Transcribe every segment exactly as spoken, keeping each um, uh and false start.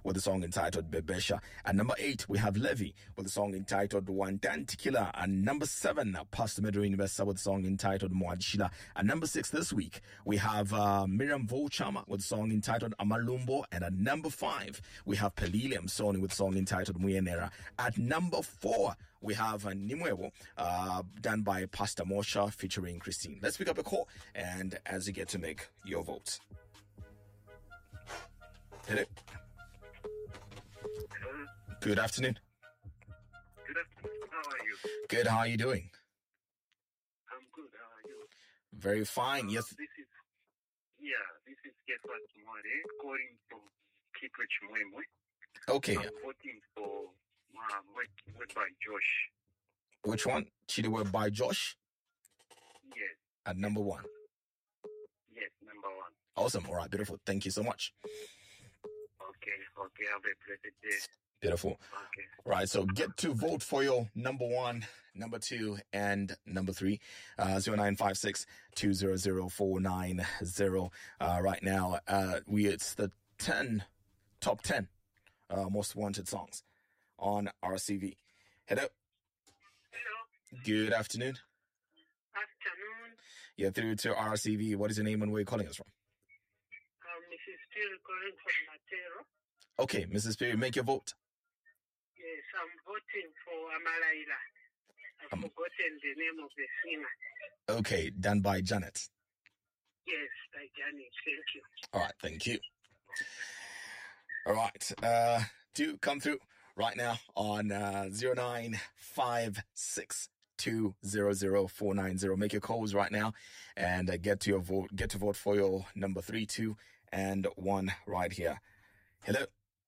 with the song entitled Bebesha. At number eight, we have Levy with the song entitled Wandan Tequila. And number seven, Pastor Medro University with the song entitled Mwajishila. At number six this week, we have uh, Miriam Volchama with the song entitled Amalumbo. And at number five, we have Pelilium Sony with the song entitled Muyenera. At number four, we have uh, Nimwewo, uh, done by Pastor Mosha featuring Christine. Let's pick up a call, and as you get to make your votes. Hello. Hello. Good afternoon. Good afternoon. How are you? Good. How are you doing? I'm good. How are you? Very fine. Uh, Yes. This is yeah. This is Getwa Tumare calling from Kitwe Chimwemwe. Okay. I'm voting for uh, Wet, Wet by Josh. Which one? Chidiwe by Josh Yes. at number one. Yes. Number one. Awesome. All right. Beautiful. Thank you so much. Okay. Okay. Have a blessed day. Beautiful. Okay. Right. So get to vote for your number one, number two, and number three. Uh, zero nine five six two zero zero four nine zero. Uh, right now, uh, we, it's the ten, top ten, uh, most wanted songs on R C V. Hello. Hello. Good afternoon. Afternoon. You're through to R C V. What is your name and where are you calling us from? Um, Missus Phil calling from Matero. Okay, Missus Perry, make your vote. Yes, I'm voting for Amalaila. I've Um, forgotten the name of the singer. Okay, done by Janet. Yes, by Janet. Thank you. All right, thank you. All right, uh, do come through right now on uh, zero nine five six two zero zero four nine zero. Make your calls right now and uh, get to your vote. Get to vote for your number three, two, and one right here. Hello.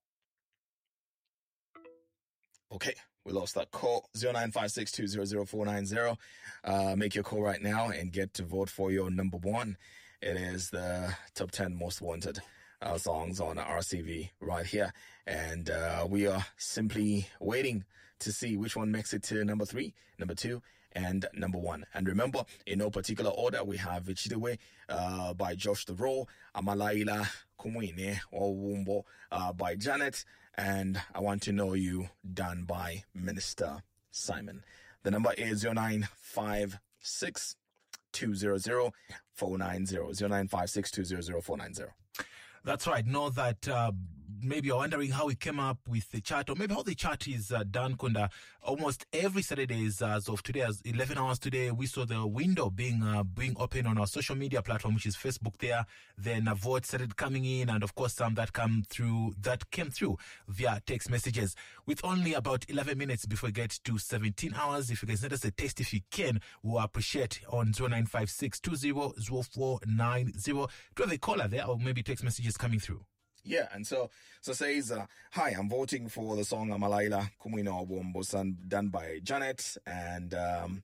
Okay, we lost that call. zero nine five six two zero zero four nine zero. Uh, make your call right now and get to vote for your number one. It is the top ten most wanted uh, songs on R C V right here. And uh, we are simply waiting to see which one makes it to number three, number two, and number one. And remember, in no particular order, we have Chidiwe uh, by Josh the Raw, Amalaila Kumwine or Wumbo uh, by Janet, and I Want to Know You done by Minister Simon. The number is zero nine five six two zero zero four nine zero. zero nine five six two zero zero four nine zero. That's right. Know that uh, maybe you're wondering how we came up with the chart, or maybe how the chart is uh, done, Kunda. Almost every Saturdays as of today, as eleven hours today, we saw the window being uh, being open on our social media platform, which is Facebook there. Then a vote started coming in, and of course some that come through that came through via text messages. With only about eleven minutes before we get to seventeen hours, if you can send us a text if you can, we'll appreciate on zero nine five six two zero zero four nine zero. Do you have a caller there, or maybe text messages coming through? Yeah, and so so says, uh, hi, I'm voting for the song Amalaila Kumwino Wombo done by Janet, and um,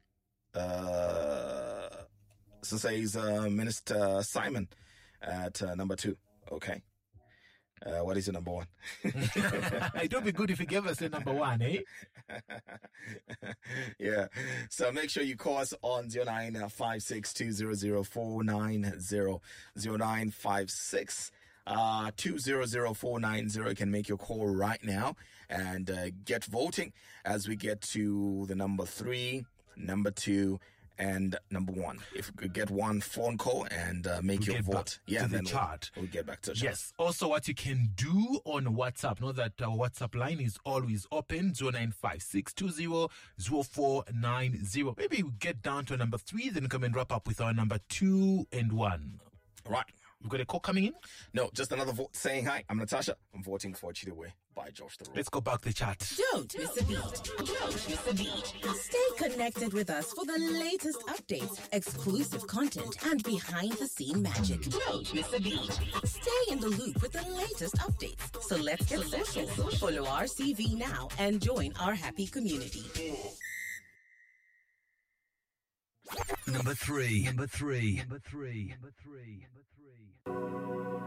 uh, so says uh, Minister Simon at uh, number two. Okay. Uh, what is your number one? It would be good if you gave us the number one, eh? Yeah. So make sure you call us on zero nine five six two zero zero four nine zero. zero nine five six Uh, two zero zero four nine zero. You can make your call right now and uh, get voting as we get to the number three, number two, and number one. If we could get one phone call and uh, make We'll your get vote, back yeah, to the then chart. We'll, we'll get back to the chart. Yes. Also, what you can do on WhatsApp, know that our WhatsApp line is always open, zero nine five six two zero zero four nine zero. Maybe we get down to number three, then come and wrap up with our number two and one. Right. We've got a call coming in. No, just another vote saying hi. I'm Natasha. I'm voting for Chidiwe by Josh the Raw. Let's go back to the chat. Don't miss a beat. Don't miss a beat. Stay connected with us for the latest updates, exclusive content, and behind-the-scene magic. Don't miss a beat. Stay in the loop with the latest updates. So let's get social. Follow R C V now and join our happy community. Number three. Number three. Number three. Number three. Number three.